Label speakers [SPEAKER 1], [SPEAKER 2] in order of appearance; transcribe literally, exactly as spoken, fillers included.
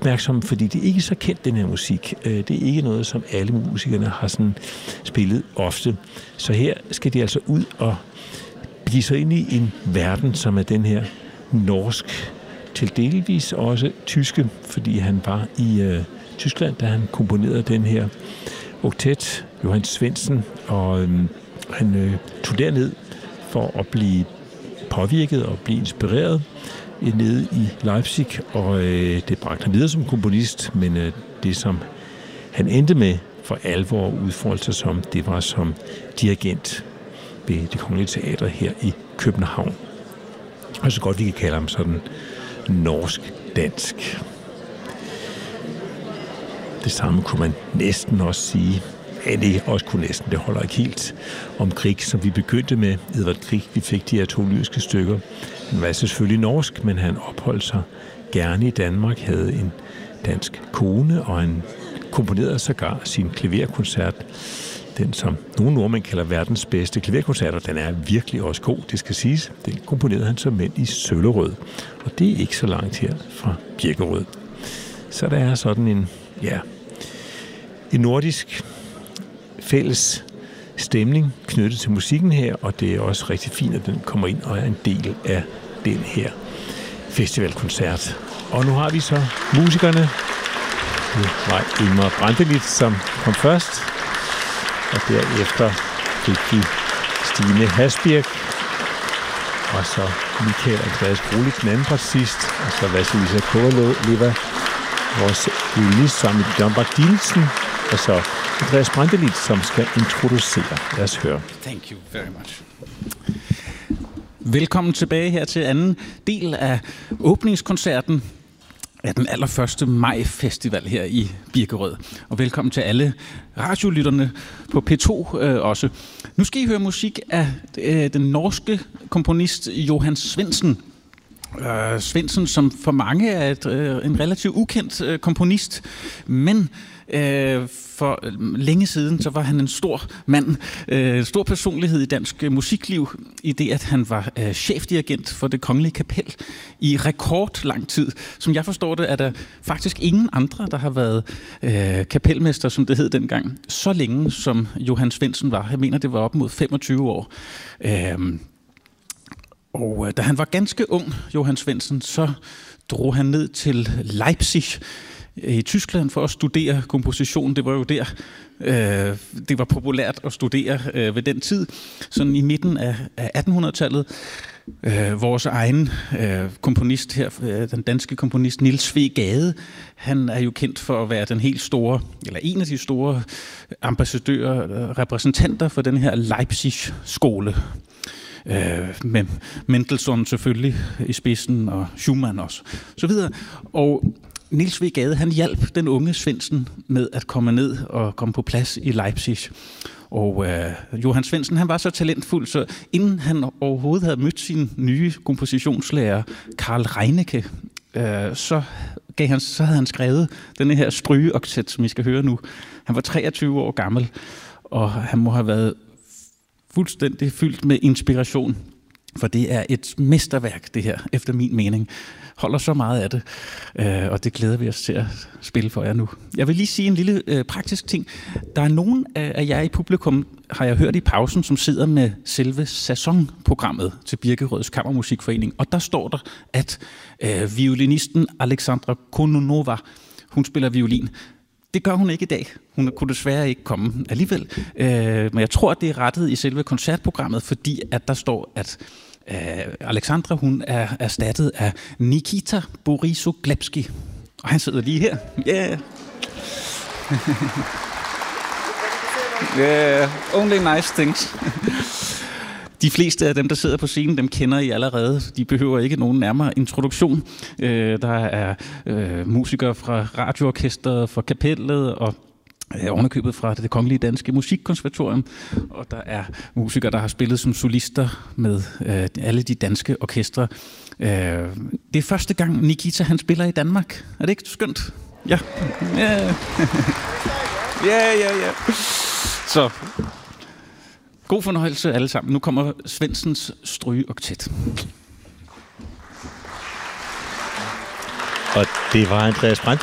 [SPEAKER 1] opmærksomme, fordi det er ikke så kendt, den her musik. Det er ikke noget, som alle musikerne har sådan spillet ofte. Så her skal de altså ud og blive så ind i en verden, som er den her norsk, til delvis også tyske, fordi han var i øh, Tyskland, da han komponerede den her oktet, Johan Svendsen, og øh, han øh, tog derned for at blive påvirket og blive inspireret øh, nede i Leipzig, og øh, det bragte han videre som komponist, men øh, det, som han endte med for alvor udfolde sig som, det var som dirigent ved Det Kongelige Teater her i København. Og så godt vi kan kalde ham sådan norsk-dansk. Det samme kunne man næsten også sige, ja, det også kunne næsten, det holder ikke helt, om Grieg, som vi begyndte med. Edvard Grieg, vi fik de her to lyriske stykker. Han var selvfølgelig norsk, men han opholdt sig gerne i Danmark, havde en dansk kone, og han komponerede sågar sin klaverkoncert, den som nogle nordmænd kalder verdens bedste klaverkoncert, og den er virkelig også god, det skal siges. Den komponerede han som mænd i Søllerød, og det er ikke så langt her fra Birkerød. Så der er sådan en, ja, en nordisk fælles stemning knyttet til musikken her, og det er også rigtig fint, at den kommer ind og er en del af den her festivalkoncert. Og nu har vi så musikerne. Det var Ingmar Brantelid, som kom først, og derefter fik vi Stine Hasbjerg, og så Michael Andreas Brolik, den anden part sidst, og så Vasilisa Kovaleva, vores violinist sammen med John Bach-Dielsen, og så Andreas Brantelid, som skal introducere. Lad os høre.
[SPEAKER 2] Thank you very much. Velkommen tilbage her til anden del af åbningskoncerten af den allerførste maj-festival her i Birkerød. Og velkommen til alle radiolytterne på P to øh, også. Nu skal I høre musik af øh, den norske komponist Johan Svendsen. Øh, Svendsen, som for mange er et, øh, en relativt ukendt øh, komponist, men øh, for længe siden så var han en stor mand, øh, stor personlighed i dansk øh, musikliv, i det at han var øh, chefdirigent for Det Kongelige Kapel i rekord lang tid. Som jeg forstår det, er der faktisk ingen andre, der har været øh, kapelmester, som det hed dengang, så længe som Johan Svendsen var. Jeg mener, det var op mod femogtyve år. Øh, Og da han var ganske ung, Johan Svendsen, så drog han ned til Leipzig i Tyskland for at studere komposition. Det var jo der, øh, det var populært at studere øh, ved den tid. Sådan i midten af, af attenhundredetallet. Øh, vores egen øh, komponist her, øh, den danske komponist Niels W. Gade, han er jo kendt for at være den helt store, eller en af de store ambassadører, repræsentanter for den her Leipzig-skole. Øh, med Mendelssohn selvfølgelig i spidsen, og Schumann også, så videre. Og Niels W. Gade, han hjalp den unge Svendsen med at komme ned og komme på plads i Leipzig. Og øh, Johan Svendsen, han var så talentfuld, så inden han overhovedet havde mødt sin nye kompositionslærer, Karl Reinecke, øh, så, gav han, så havde han skrevet denne her strygeoktet, som I skal høre nu. Han var treogtyve år gammel, og han må have været fuldstændig fyldt med inspiration, for det er et mesterværk, det her, efter min mening. Holder så meget af det, øh, og det glæder vi os til at spille for jer nu. Jeg vil lige sige en lille øh, praktisk ting. Der er nogen af jer i publikum, har jeg hørt i pausen, som sidder med selve sæsonprogrammet til Birkerøds Kammermusikforening, og der står der, at øh, violinisten Alexandra Kononova, hun spiller violin. Det gør hun ikke i dag. Hun kunne desværre ikke komme alligevel. Øh, men jeg tror, at det er rettet i selve koncertprogrammet, fordi at der står, at øh, Alexandra, hun er erstattet af Nikita Borisoglepski. Og han sidder lige her. Yeah. Yeah, only nice things. De fleste af dem, der sidder på scenen, dem kender I allerede. De behøver ikke nogen nærmere introduktion. Øh, der er øh, musikere fra radioorkestret, fra kapellet og øh, ovenikøbet fra Det Kongelige Danske Musikkonservatorium. Og der er musikere, der har spillet som solister med øh, alle de danske orkestre. Øh, det er første gang, Nikita han spiller i Danmark. Er det ikke skønt? Ja. Ja, ja, ja. ja. Så... God fornøjelse alle sammen. Nu kommer Svendsens strygeoktet.
[SPEAKER 1] Og det var Andreas Brantelid,